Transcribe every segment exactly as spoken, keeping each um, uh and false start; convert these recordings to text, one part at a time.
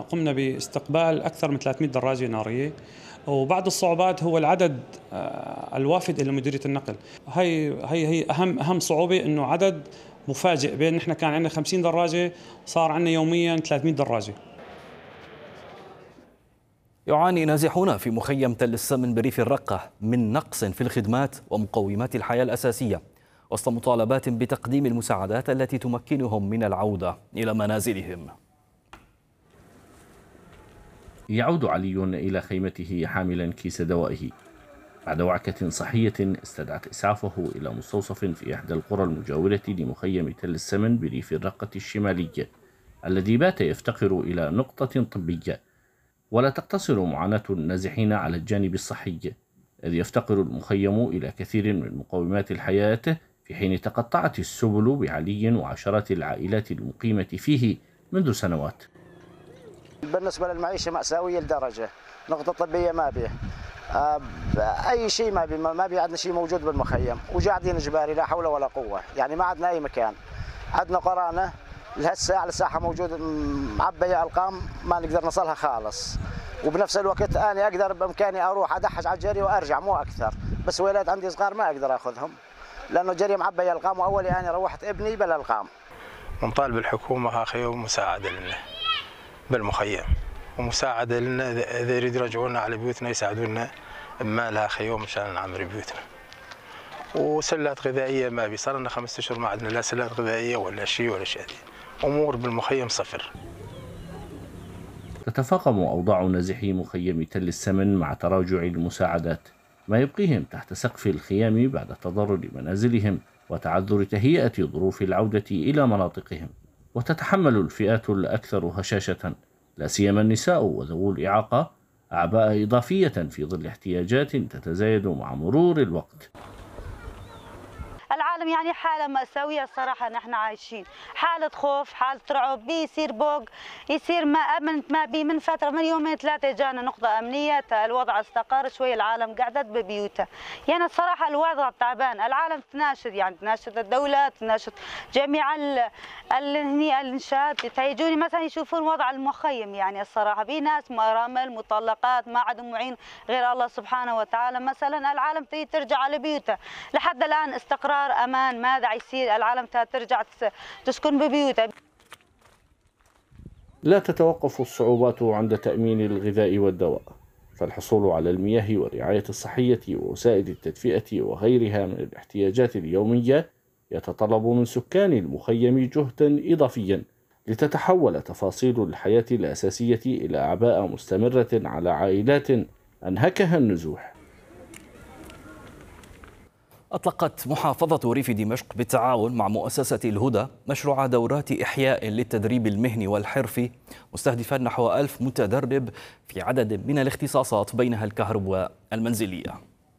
قمنا باستقبال أكثر من ثلاثمئة دراجة نارية، وبعض الصعوبات هو العدد الوافد إلى مديرية النقل. هي هي هي أهم أهم صعوبة، إنه عدد مفاجئ، بين نحن كان عندنا خمسين دراجة صار عندنا يوميا ثلاثمئة دراجة. يعاني نازحون في مخيم تل السمن بريف الرقة من نقص في الخدمات ومقومات الحياة الأساسية، وسط مطالبات بتقديم المساعدات التي تمكنهم من العودة إلى منازلهم. يعود علي إلى خيمته حاملا كيس دوائه بعد وعكة صحية استدعت إسعافه إلى مستوصف في إحدى القرى المجاورة لمخيم تل السمن بريف الرقة الشمالي، الذي بات يفتقر إلى نقطة طبية. ولا تقتصر معاناة النازحين على الجانب الصحي، إذ يفتقر المخيم إلى كثير من مقومات الحياة، في حين تقطعت السبل بعلي وعشرات العائلات المقيمة فيه منذ سنوات. بالنسبة للمعيشة مأساوية لدرجة، نقطة طبية ما بيه، أي شيء ما بيه، ما بيه عندنا شيء موجود بالمخيم، وقاعدين إجباري لا حول ولا قوة، يعني ما عندنا أي مكان. عندنا قرانة لهالساعة لساحة موجودة معبية ألقام ما نقدر نصلها خالص، وبنفس الوقت أنا أقدر بإمكاني أروح أدحج على الجري وأرجع مو أكثر، بس ولاد عندي صغار ما أقدر أخذهم لأنه الجري معبية ألقام، وأولي أنا روحت ابني بلا ألقام. نطالب الحكومة أخي ومساعدة لنا بالمخيم، ومساعدة لنا إذا يريدوا يرجعونا على بيوتنا يساعدونا بمالها خيوم مشان نعمر بيوتنا. وسلات غذائية ما بي، صار لنا خمسة أشهر ما عندنا لا سلات غذائية ولا شيء ولا شيء. أمور بالمخيم صفر. تتفاقم أوضاع نازحي مخيم تل السمن مع تراجع المساعدات، ما يبقيهم تحت سقف الخيام بعد تضرر منازلهم وتعذر تهيئة ظروف العودة إلى مناطقهم. وتتحمل الفئات الأكثر هشاشة، لا سيما النساء وذوو الإعاقة، أعباء إضافية في ظل احتياجات تتزايد مع مرور الوقت. العالم يعني حالة مأساوية الصراحة، نحن عايشين حالة خوف، حالة رعب، بيصير بوق، يصير ما أمن ما بي. من فترة من يومين ثلاثة جانا نقطة أمنية، الوضع استقر شوي، العالم قعدت ببيوتها. يعني الصراحة الوضع تعبان، العالم تناشد، يعني تناشد الدولة، تناشد جميع هني الإنشاءات تيجوني مثلا يشوفون وضع المخيم. يعني الصراحة في ناس مرامل مطلقات ما عندهم معين غير الله سبحانه وتعالى. مثلا العالم تريد ترجع على بيوتها، لحد الآن استقرار أمان، ماذا يصير؟ العالم ترجع تسكن ببيوتها. لا تتوقف الصعوبات عند تأمين الغذاء والدواء، فالحصول على المياه والرعاية الصحية ووسائل التدفئة وغيرها من الاحتياجات اليومية يتطلب من سكان المخيم جهدا إضافيا، لتتحول تفاصيل الحياة الأساسية إلى أعباء مستمرة على عائلات أنهكها النزوح. أطلقت محافظة ريف دمشق بالتعاون مع مؤسسة الهدى مشروع دورات إحياء للتدريب المهني والحرفي، مستهدفا نحو ألف متدرب في عدد من الاختصاصات بينها الكهرباء المنزلية.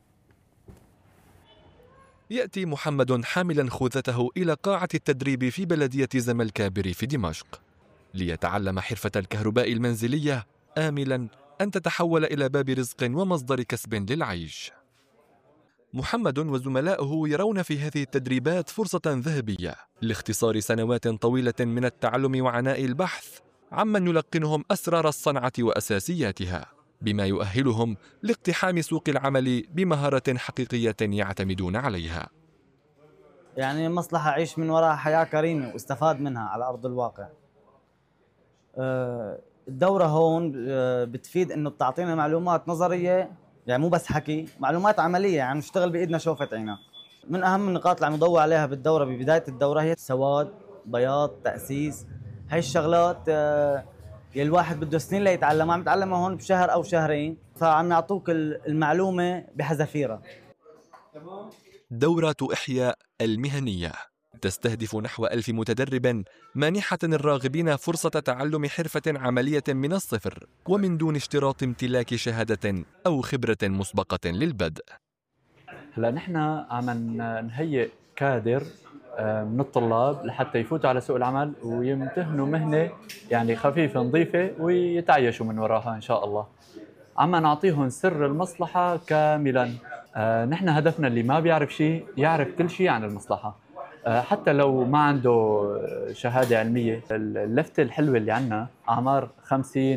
يأتي محمد حاملا خوذته إلى قاعة التدريب في بلدية زملكا بريف دمشق ليتعلم حرفة الكهرباء المنزلية، آملا أن تتحول إلى باب رزق ومصدر كسب للعيش. محمد وزملاؤه يرون في هذه التدريبات فرصة ذهبية لاختصار سنوات طويلة من التعلم وعناء البحث عمن يلقنهم أسرار الصنعة وأساسياتها، بما يؤهلهم لاقتحام سوق العمل بمهارة حقيقية يعتمدون عليها. يعني مصلحة أعيش من وراء حياة كريمة واستفاد منها على أرض الواقع. الدورة هون بتفيد إنه بتعطينا معلومات نظرية، يعني مو بس حكي، معلومات عملية، يعني نشتغل بإيدنا شوفة عينا. من أهم النقاط اللي عم نضوي عليها بالدورة ببداية الدورة هي سواد، بياض، تأسيس. هاي الشغلات يلي الواحد بده سنين ليتعلمها، عم يتعلمها هون بشهر أو شهرين، فعم يعطوك المعلومة بحذافيرها. دورة إحياء المهنية تستهدف نحو ألف متدرب مانحة الراغبين فرصة تعلم حرفة عملية من الصفر ومن دون اشتراط امتلاك شهادة أو خبرة مسبقة للبدء. هلا نحن عم نهيئ كادر من الطلاب لحتى يفوتوا على سوق العمل ويمتهنوا مهنة يعني خفيفة نظيفة ويتعايشوا من وراها إن شاء الله. عم نعطيهم سر المصلحة كاملا. نحن هدفنا اللي ما بيعرف شيء يعرف كل شيء عن المصلحة، حتى لو ما عنده شهادة علمية. اللفتة الحلوة اللي عنا أعمار خمسين